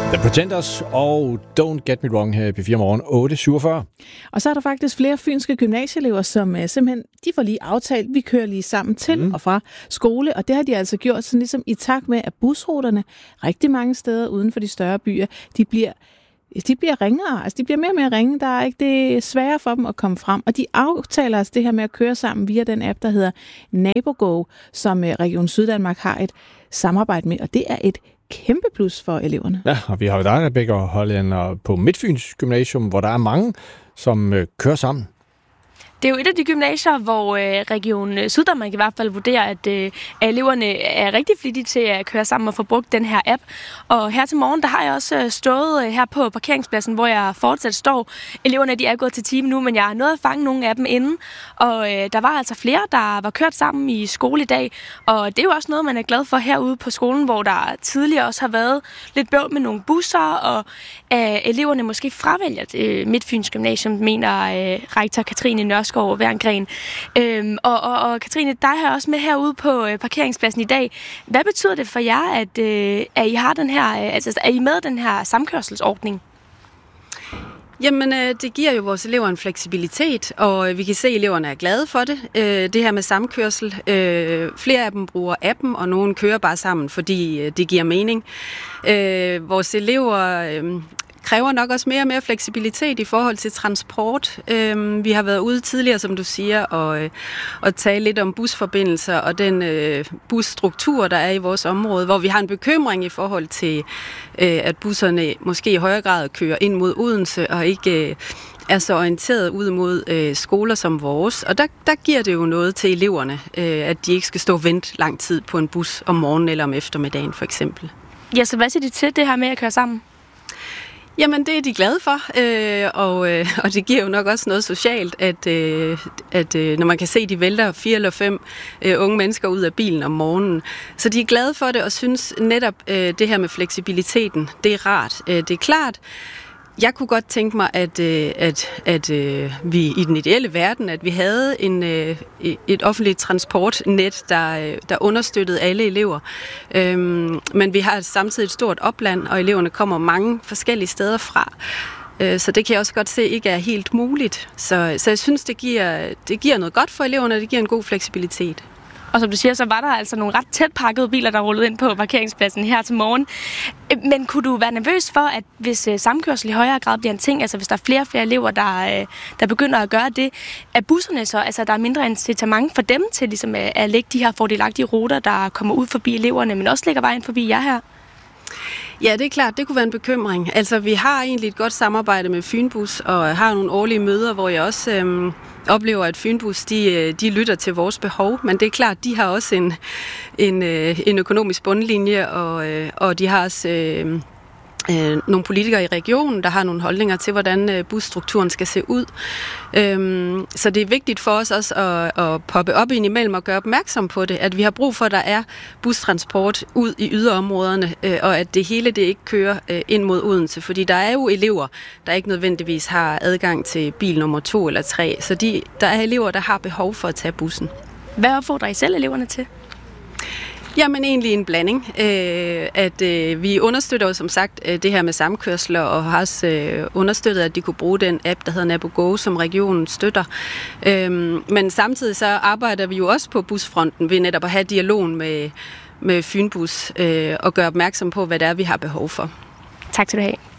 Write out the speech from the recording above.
The Pretenders og Don't Get Me Wrong her i P4 Morgen 8:47. Og så er der faktisk flere fynske gymnasieelever, som simpelthen, de får lige aftalt, vi kører lige sammen til og fra skole, og det har de altså gjort sådan ligesom i takt med, at busruterne rigtig mange steder uden for de større byer, de bliver ringere, altså de bliver mere og mere ringe, der er ikke det sværere for dem at komme frem, og de aftaler altså det her med at køre sammen via den app, der hedder NaboGo, som Region Syddanmark har et samarbejde med, og det er et kæmpe plus for eleverne. Ja, og vi har jo dig, Rebecca Hollænder, på Midtfyns Gymnasium, hvor der er mange, som kører sammen. Det er jo et af de gymnasier, hvor Region Syddanmark i hvert fald vurderer, at eleverne er rigtig flittige til at køre sammen og få brugt den her app. Og her til morgen, der har jeg også stået her på parkeringspladsen, hvor jeg fortsat står. Eleverne, de er gået til time nu, men jeg har nået at fange nogle af dem inden. Og der var altså flere, der var kørt sammen i skole i dag. Og det er jo også noget, man er glad for herude på skolen, hvor der tidligere også har været lidt bøvl med nogle busser, og eleverne måske fravælger Midtfyns Gymnasium, mener rektor Katrine Nørskov Werngren. Og Katrine, dig har også med herude på parkeringspladsen i dag. Hvad betyder det for jer, at I har den her, altså er I med den her samkørselsordning? Jamen, det giver jo vores elever en fleksibilitet, og vi kan se, at eleverne er glade for det. Det her med samkørsel. Flere af dem bruger appen, og nogle kører bare sammen, fordi det giver mening. Vores elever kræver nok også mere og mere fleksibilitet i forhold til transport. Vi har været ude tidligere, som du siger, og tale lidt om busforbindelser og den busstruktur, der er i vores område, hvor vi har en bekymring i forhold til, at busserne måske i højere grad kører ind mod Odense og ikke er så orienteret ud mod skoler som vores. Og der giver det jo noget til eleverne, at de ikke skal stå og vente lang tid på en bus om morgenen eller om eftermiddagen for eksempel. Ja, så hvad siger de til det her med at køre sammen? Jamen, det er de glade for, og det giver jo nok også noget socialt, at når man kan se, at de vælter 4 eller 5 unge mennesker ud af bilen om morgenen. Så de er glade for det og synes netop, det her med fleksibiliteten, det er rart. Det er klart, jeg kunne godt tænke mig, at vi i den ideelle verden, at vi havde et offentligt transportnet, der understøttede alle elever. Men vi har samtidig et stort opland, og eleverne kommer mange forskellige steder fra. Så det kan jeg også godt se ikke er helt muligt. Så jeg synes, det giver noget godt for eleverne, og det giver en god fleksibilitet. Og som du siger, så var der altså nogle ret tæt pakkede biler, der rullede ind på parkeringspladsen her til morgen. Men kunne du være nervøs for, at hvis samkørsel i højere grad bliver en ting, altså hvis der er flere og flere elever, der begynder at gøre det, at busserne så, altså der er mindre incitament for dem til ligesom at lægge de her fordelagtige ruter, der kommer ud forbi eleverne, men også lægger vejen forbi jer her? Ja, det er klart, det kunne være en bekymring. Altså, vi har egentlig et godt samarbejde med Fynbus, og har nogle årlige møder, hvor jeg også oplever, at Fynbus, de lytter til vores behov. Men det er klart, de har også en økonomisk bundlinje, og de har også nogle politikere i regionen, der har nogle holdninger til, hvordan busstrukturen skal se ud. Så det er vigtigt for os også at poppe op indimellem og gøre opmærksom på det, at vi har brug for, at der er bustransport ud i yderområderne, og at det hele det ikke kører ind mod Odense, fordi der er jo elever, der ikke nødvendigvis har adgang til bil nummer 2 eller 3, så der er elever, der har behov for at tage bussen. Hvad opfordrer I selv eleverne til? Jamen egentlig en blanding. Vi understøtter jo som sagt det her med samkørsler, og har også understøttet, at de kunne bruge den app, der hedder NaboGo, som regionen støtter. Men samtidig så arbejder vi jo også på busfronten ved netop at have dialogen med Fynbus og gøre opmærksom på, hvad det er, vi har behov for. Tak skal du have.